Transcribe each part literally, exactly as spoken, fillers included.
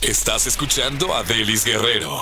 Estás escuchando a Delis Guerrero.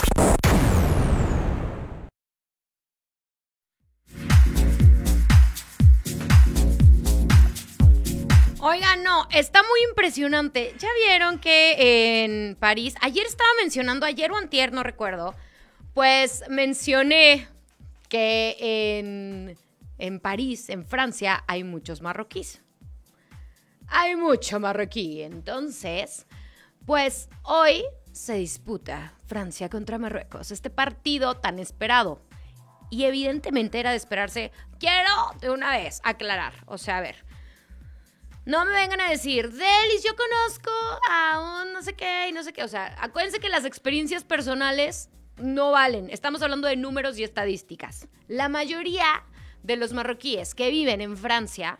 Oigan, no, está muy impresionante. ¿Ya vieron que en París, ayer estaba mencionando, ayer o antier, no recuerdo, pues mencioné que en, en París, en Francia, hay muchos marroquíes. Hay mucho marroquí. Entonces, pues hoy se disputa Francia contra Marruecos, este partido tan esperado. Y evidentemente era de esperarse. Quiero de una vez aclarar, o sea, a ver, no me vengan a decir, Delis, yo conozco a un no sé qué y no sé qué. O sea, acuérdense que las experiencias personales no valen. Estamos hablando de números y estadísticas. La mayoría de los marroquíes que viven en Francia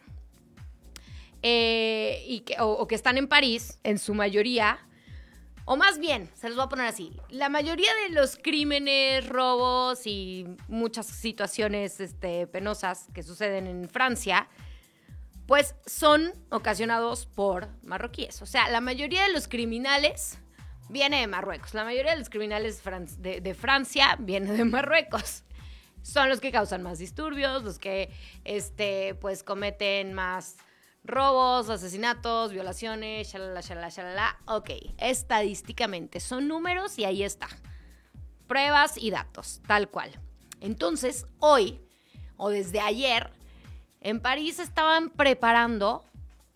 eh, y que, o, o que están en París, en su mayoría, o más bien, se los voy a poner así, la mayoría de los crímenes, robos y muchas situaciones este, penosas que suceden en Francia, pues son ocasionados por marroquíes. O sea, la mayoría de los criminales viene de Marruecos. La mayoría de los criminales de, de Francia viene de Marruecos. Son los que causan más disturbios, los que este, pues cometen más robos, asesinatos, violaciones, shalala, shalala, shalala. Ok, estadísticamente son números y ahí está. Pruebas y datos, tal cual. Entonces, hoy, o desde ayer, en París estaban preparando,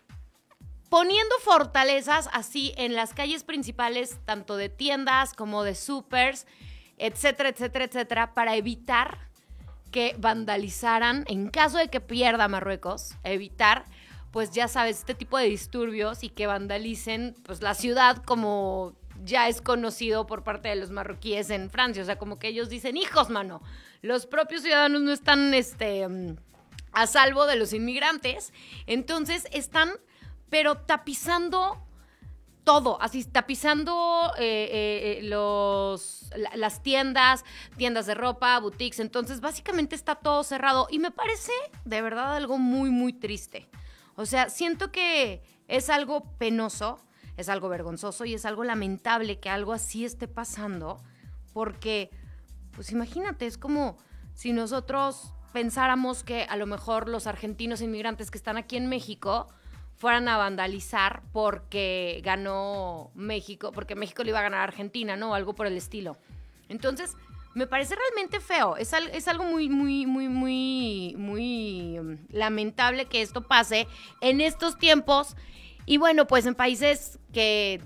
poniendo fortalezas así en las calles principales, tanto de tiendas como de supers, etcétera, etcétera, etcétera, para evitar que vandalizaran, en caso de que pierda Marruecos, evitar, pues ya sabes, este tipo de disturbios y que vandalicen pues la ciudad como ya es conocido por parte de los marroquíes en Francia. O sea, como que ellos dicen, hijos, mano, los propios ciudadanos no están, este... a salvo de los inmigrantes. Entonces están, pero tapizando todo, así tapizando eh, eh, los, la, las tiendas, tiendas de ropa, boutiques. Entonces básicamente está todo cerrado y me parece de verdad algo muy, muy triste. O sea, siento que es algo penoso, es algo vergonzoso y es algo lamentable que algo así esté pasando, porque, pues imagínate, es como si nosotros pensáramos que a lo mejor los argentinos inmigrantes que están aquí en México fueran a vandalizar porque ganó México, porque México le iba a ganar a Argentina, ¿no? O algo por el estilo. Entonces, me parece realmente feo. Es, al, es algo muy, muy, muy, muy, muy um, lamentable que esto pase en estos tiempos. Y bueno, pues en países que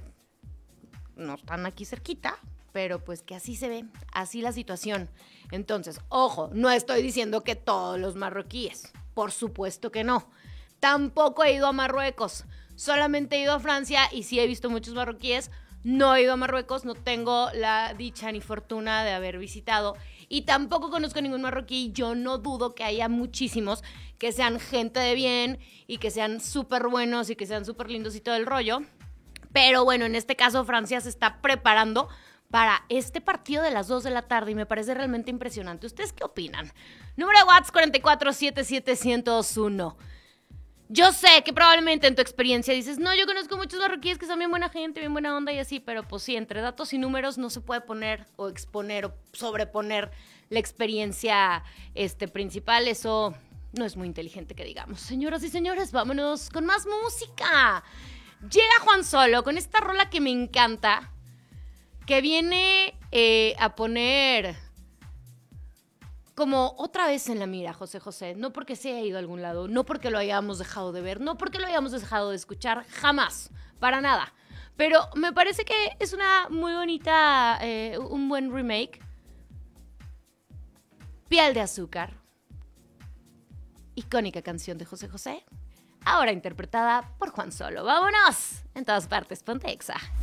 no están aquí cerquita, pero pues que así se ve, así la situación. Entonces, ojo, no estoy diciendo que todos los marroquíes, por supuesto que no. Tampoco he ido a Marruecos, solamente he ido a Francia y sí he visto muchos marroquíes. No he ido a Marruecos, no tengo la dicha ni fortuna de haber visitado y tampoco conozco ningún marroquí. Yo no dudo que haya muchísimos que sean gente de bien y que sean súper buenos y que sean súper lindos y todo el rollo. Pero bueno, en este caso Francia se está preparando para este partido de las dos de la tarde y me parece realmente impresionante. ¿Ustedes qué opinan? Número de WhatsApp cuatro cuatro siete siete uno cero uno. Yo sé que probablemente en tu experiencia dices, no, yo conozco muchos marroquíes que son bien buena gente, bien buena onda y así, pero pues sí, entre datos y números no se puede poner o exponer o sobreponer la experiencia este, principal. Eso no es muy inteligente que digamos. Señoras y señores, vámonos con más música. Llega Juan Solo con esta rola que me encanta, que viene eh, a poner como otra vez en la mira José José, no porque se haya ido a algún lado, no porque lo hayamos dejado de ver, no porque lo hayamos dejado de escuchar, jamás, para nada. Pero me parece que es una muy bonita, eh, un buen remake. Piel de azúcar, icónica canción de José José, ahora interpretada por Juan Solo. ¡Vámonos! En todas partes, ponte Exa.